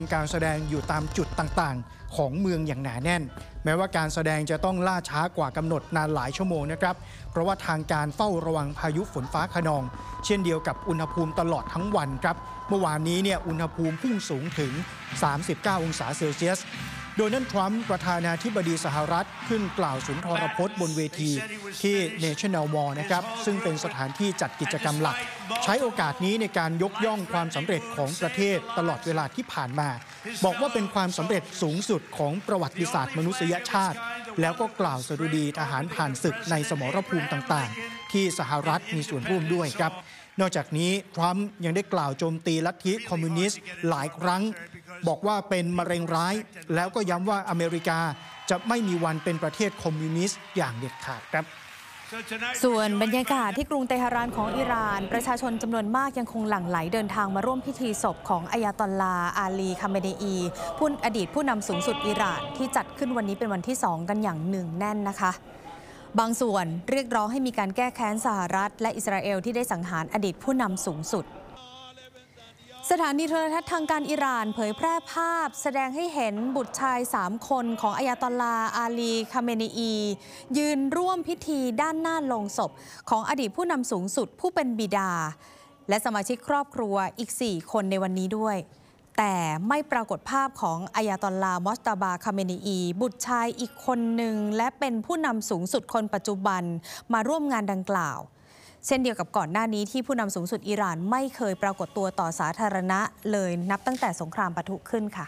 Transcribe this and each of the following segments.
การแสดงอยู่ตามจุดต่างๆของเมืองอย่างหนาแน่นแม้ว่าการแสดงจะต้องล่าช้ากว่ากำหนดนานหลายชั่วโมงนะครับเพราะว่าทางการเฝ้าระวังพายุฝนฟ้าคะนองเช่นเดียวกับอุณหภูมิตลอดทั้งวันครับเมื่อวานนี้อุณหภูมิพุ่งสูงถึง39องศาเซลเซียสโดนัลด์ทรัมป์ประธานาธิบดีสหรัฐขึ้นกล่าวสุนทรพจน์บนเวทีที่ National Mall นะครับซึ่งเป็นสถานที่จัดกิจกรรมหลักใช้โอกาสนี้ในการยกย่องความสำเร็จของประเทศตลอดเวลาที่ผ่านมาบอกว่าเป็นความสำเร็จสูงสุดของประวัติศาสตร์มนุษยชาติแล้วก็กล่าวสดุดีทหารผ่านศึกในสมรภูมิต่างๆที่สหรัฐมีส่วนร่วมด้วยครับนอกจากนี้ทรัมป์ยังได้กล่าวโจมตีลัทธิคอมมิวนิสต์หลายครั้งบอกว่าเป็นมะเร็งร้ายแล้วก็ย้ำว่าอเมริกาจะไม่มีวันเป็นประเทศคอมมิวนิสต์อย่างเด็ดขาดครับส่วนบรรยากาศที่กรุงเตหะรานของอิหร่านประชาชนจำนวนมากยังคงหลั่งไหลเดินทางมาร่วมพิธีศพของอายาตอลลาอาลีคาเมเนอีอดีตผู้นำสูงสุดอิหร่านที่จัดขึ้นวันนี้เป็นวันที่2กันอย่างเนืองแน่นนะคะบางส่วนเรียกร้องให้มีการแก้แค้นสหรัฐและอิสราเอลที่ได้สังหารอดีตผู้นำสูงสุดสถานีโทรทัศน์ทางการอิหร่านเผยแพร่ภาพแสดงให้เห็นบุตรชาย3คนของอายาตอลลาอาลีคาเมเนอียืนร่วมพิธีด้านหน้าโลงศพของอดีตผู้นำสูงสุดผู้เป็นบิดาและสมาชิกครอบครัวอีก4คนในวันนี้ด้วยแต่ไม่ปรากฏภาพของอายาตอลลามอสตาบาคาเมเนอีบุตรชายอีกคนหนึ่งและเป็นผู้นำสูงสุดคนปัจจุบันมาร่วมงานดังกล่าวเช่นเดียวกับก่อนหน้านี้ที่ผู้นำสูงสุดอิหร่านไม่เคยปรากฏตัวต่อสาธารณะเลยนับตั้งแต่สงครามปะทุขึ้นค่ะ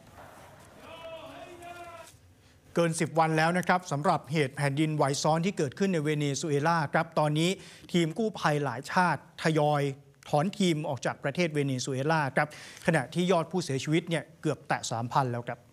เกิน10วันแล้วนะครับสำหรับเหตุแผ่นดินไหวซ้อนที่เกิดขึ้นในเวเนซุเอลาครับตอนนี้ทีมกู้ภัยหลายชาติทยอยถอนทีมออกจากประเทศเวเนซุเอลาครับขณะที่ยอดผู้เสียชีวิตเกือบแตะ 3,000 แล้วครับ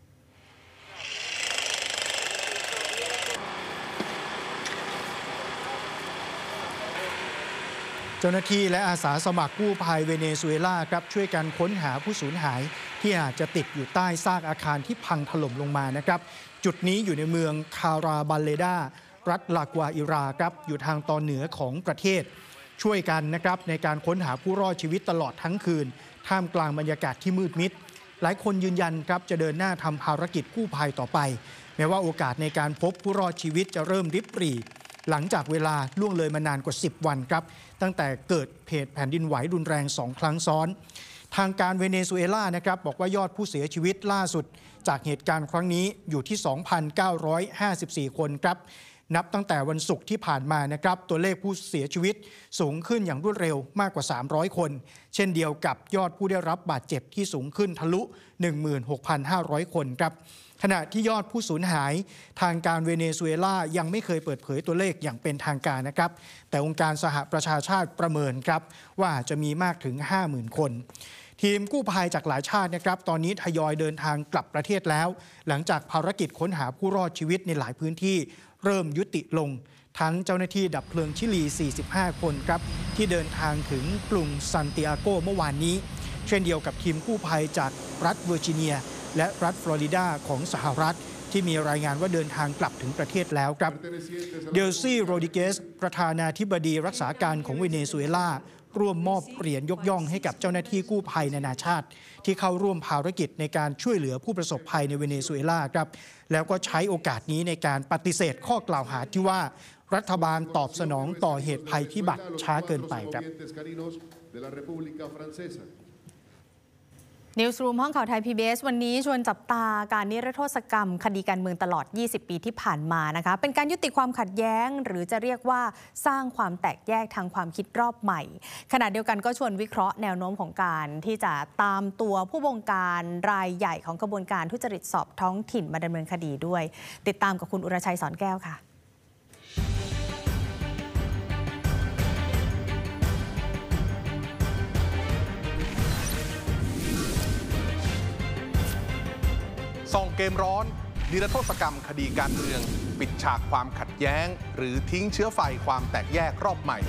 เจ้าหน้าที่และอาสาสมัครกู้ภัยเวเนซุเอลาครับช่วยกันค้นหาผู้สูญหายที่อาจจะติดอยู่ใต้ซากอาคารที่พังถล่มลงมานะครับจุดนี้อยู่ในเมืองคาราบัลเลดารัฐลากวาอิราครับอยู่ทางตอนเหนือของประเทศช่วยกันนะครับในการค้นหาผู้รอดชีวิตตลอดทั้งคืนท่ามกลางบรรยากาศที่มืดมิดหลายคนยืนยันครับจะเดินหน้าทำภารกิจกู้ภัยต่อไปแม้ว่าโอกาสในการพบผู้รอดชีวิตจะเริ่มริบหรี่หลังจากเวลาล่วงเลยมานานกว่า10วันครับตั้งแต่เกิดเหตุแผ่นดินไหวรุนแรง2 ครั้งซ้อนทางการเวเนซุเอลานะครับบอกว่ายอดผู้เสียชีวิตล่าสุดจากเหตุการณ์ครั้งนี้อยู่ที่ 2,954 คนครับนับตั้งแต่วันศุกร์ที่ผ่านมานะครับตัวเลขผู้เสียชีวิตสูงขึ้นอย่างรวดเร็วมากกว่า300คนเช่นเดียวกับยอดผู้ได้รับบาดเจ็บที่สูงขึ้นทะลุ 16,500 คนครับขณะที่ยอดผู้สูญหายทางการเวเนซุเอลายังไม่เคยเปิดเผยตัวเลขอย่างเป็นทางการนะครับแต่องค์การสหประชาชาติประเมินครับว่าจะมีมากถึง 50,000 คนทีมกู้ภัยจากหลายชาตินะครับตอนนี้ทยอยเดินทางกลับประเทศแล้วหลังจากภารกิจค้นหาผู้รอดชีวิตในหลายพื้นที่เริ่มยุติลงทั้งเจ้าหน้าที่ดับเพลิงชิลี45 คนครับที่เดินทางถึงกรุงซันติอาโกเมื่อวานนี้เช่นเดียวกับทีมกู้ภัยจากรัฐเวอร์จิเนียและรัฐฟลอริดาของสหรัฐที่มีรายงานว่าเดินทางกลับถึงประเทศแล้วครับเดลซี่โรดิเกสประธานาธิบดีรักษาการของเวเนซุเอลาร่วมมอบเหรียญยกย่องให้กับเจ้าหน้าที่กู้ภัยนานาชาติที่เข้าร่วมภารกิจในการช่วยเหลือผู้ประสบภัยในเวเนซุเอลาครับแล้วก็ใช้โอกาสนี้ในการปฏิเสธข้อกล่าวหาที่ว่ารัฐบาลตอบสนองต่อเหตุภัยพิบัติช้าเกินไปครับนิวส์รูมห้องข่าวไทย PBS วันนี้ชวนจับตาการนิรโทษกรรมคดีการเมืองตลอด20 ปีที่ผ่านมานะคะเป็นการยุติความขัดแย้งหรือจะเรียกว่าสร้างความแตกแยกทางความคิดรอบใหม่ขณะเดียวกันก็ชวนวิเคราะห์แนวโน้มของการที่จะตามตัวผู้บงการรายใหญ่ของกระบวนการทุจริตสอบท้องถิ่นมาดำเนินคดีด้วยติดตามกับคุณอุรชัยสอนแก้วค่ะส่องเกมร้อนนิรโทษกรรมคดีการเมืองปิดฉากความขัดแย้งหรือทิ้งเชื้อไฟความแตกแยกรอบใหม่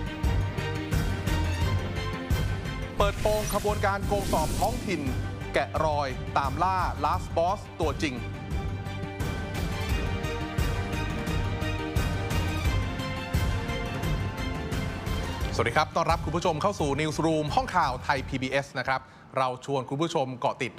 เปิดโปงขบวนการโกงสอบท้องถิ่นแกะรอยตามล่า Last Boss ตัวจริงสวัสดีครับต้อนรับคุณผู้ชมเข้าสู่ Newsroom ห้องข่าวไทย PBS นะครับเราชวนคุณผู้ชมเกาะติด